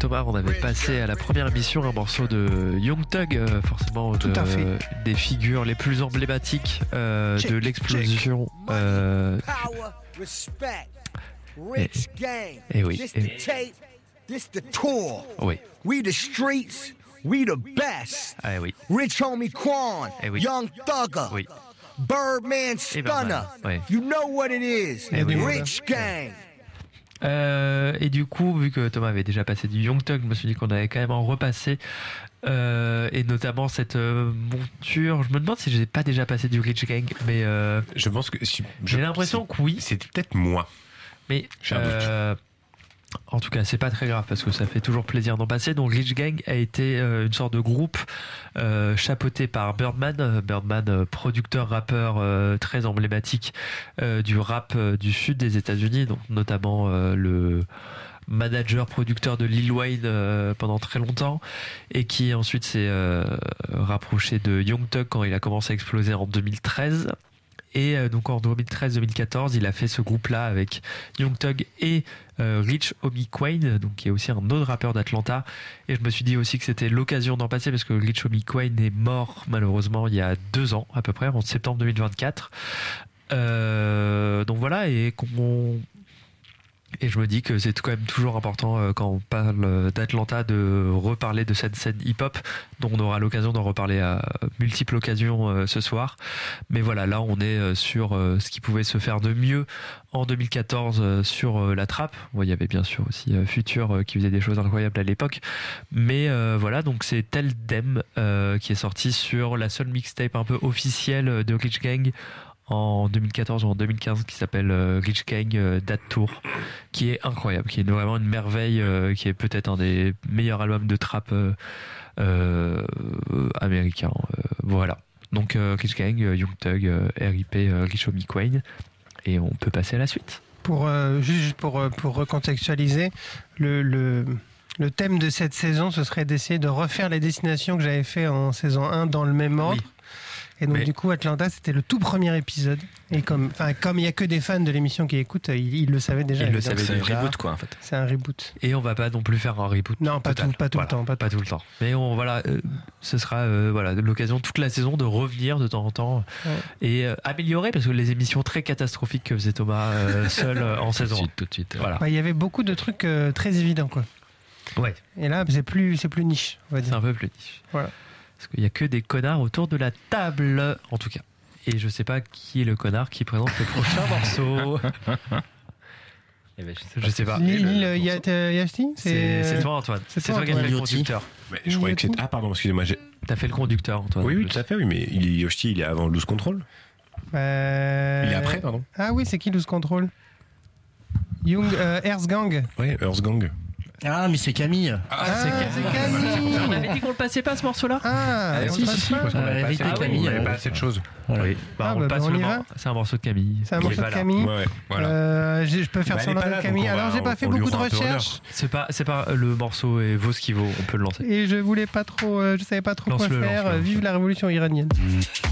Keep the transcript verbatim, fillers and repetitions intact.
Thomas, on avait passé à la première émission un morceau de Young Thug, euh, forcément Tout de, à fait. des figures les plus emblématiques euh, de l'explosion. Euh, et, et oui. Et, This the tour. oui. We the streets. We the best. Ah oui. Rich homie Quan. Eh oui. Young Thugger. Oui. Birdman Stunner. Birdman, ouais. You know what it is. Eh oui. Rich Gang. Euh, et du coup, vu que Thomas avait déjà passé du Young Thug, je me suis dit qu'on allait quand même en repasser. Euh, et notamment cette euh, monture. Je me demande si j'ai pas déjà passé du Rich Gang, mais euh, Je pense que si- je- j'ai l'impression que oui. C'était peut-être moi. Mais J'ai un doute. euh, en tout cas, c'est pas très grave parce que ça fait toujours plaisir d'en passer. Donc, Rich Gang a été euh, une sorte de groupe euh, chapeauté par Birdman. Euh, Birdman, euh, producteur, rappeur euh, très emblématique euh, du rap euh, du sud des États-Unis, donc notamment euh, le manager producteur de Lil Wayne euh, pendant très longtemps, et qui ensuite s'est euh, rapproché de Young Thug quand il a commencé à exploser en deux mille treize. Et euh, donc en deux mille treize deux mille quatorze, il a fait ce groupe-là avec Young Thug et euh, Rich Homie Quain, donc qui est aussi un autre rappeur d'Atlanta. Et je me suis dit aussi que c'était l'occasion d'en passer parce que Rich Homie Quain est mort malheureusement il y a deux ans à peu près, en septembre deux mille vingt-quatre. Euh, donc voilà, et qu'on Et je me dis que c'est quand même toujours important euh, quand on parle d'Atlanta de reparler de cette scène hip-hop dont on aura l'occasion d'en reparler à multiples occasions euh, ce soir. Mais voilà, là on est euh, sur euh, ce qui pouvait se faire de mieux en deux mille quatorze euh, sur euh, la trappe. Bon, il y avait bien sûr aussi euh, Future euh, qui faisait des choses incroyables à l'époque. Mais euh, voilà, donc c'est Tell Them euh, qui est sorti sur la seule mixtape un peu officielle de Rich Gang en deux mille quatorze ou en deux mille quinze qui s'appelle euh, Rich Gang euh, That Tour, qui est incroyable, qui est vraiment une merveille, euh, qui est peut-être un des meilleurs albums de trap euh, euh, américains. Euh, voilà. Donc euh, Rich Gang, euh, Young Thug, euh, R I P, euh, Rich Homie Quain, et on peut passer à la suite. Pour, euh, juste pour, euh, pour recontextualiser, le, le, le thème de cette saison, ce serait d'essayer de refaire les destinations que j'avais fait en saison un dans le même ordre. Oui. Et donc Mais- du coup, Atlanta, c'était le tout premier épisode. Et comme enfin, comme il n'y a que des fans de l'émission qui écoutent, ils, ils le savaient déjà. Ils le évidemment. savaient C'est un déjà. reboot, quoi, en fait. C'est un reboot. Et on va pas non plus faire un reboot. Non, pas total. tout, pas tout Voilà. le temps. Pas tout. Pas tout le temps. Mais on, voilà, euh, ce sera euh, voilà, l'occasion toute la saison de revenir de temps en temps Ouais. et euh, améliorer, parce que les émissions très catastrophiques que faisait Thomas euh, seul euh, en Tout de saison. suite, tout de suite. Voilà. Bah, il y avait beaucoup de trucs euh, très évidents, quoi. Ouais, Et là, c'est plus, c'est plus niche, on va c'est dire. un peu plus niche. Voilà. Parce qu'il y a que des connards autour de la table, en tout cas. Et je sais pas qui est le connard qui présente le prochain morceau. Eh ben, Je sais pas. Lille, le- Lille, le Yat- euh, Yachty, C'est c'est euh, toi, Antoine. c'est C'est toi, toi qui as fait le Antoine. conducteur. Mais je croyais que c'était. Ah, pardon, excusez-moi. j'ai- T'as fait le conducteur, Antoine. Oui, en oui, plus. tout à fait, oui, mais il est, Yoshi, il est avant Loose Control. euh, Il est après, pardon. Ah oui, c'est qui Loose Control? Young euh, Earth Gang. Oui, Earth Gang. Ah, mais c'est Camille. Ah, c'est Camille. On avait dit qu'on le passait pas ce morceau-là. Ah, Ah, on si, le si, passe si, pas. parce qu'on On avait avait pas pas été assez- Camille. on avait euh, pas assez de choses. Oui. Bah, Ah, on bah, passe bah, on le y mor- va. C'est un morceau de Camille. C'est un Il est morceau pas de là. Camille. Ouais, ouais, voilà. Euh, j'ai- je peux faire Bah, elle semblant est pas là, de donc Camille. on va- Alors, j'ai pas fait on lui beaucoup de rend un peu recherches C'est pas, c'est pas le morceau et vaut ce qu'il vaut. On peut le lancer. et je voulais pas trop, euh, je savais pas trop quoi Lance-le, faire. lance-le, Vive lance-le. la révolution iranienne.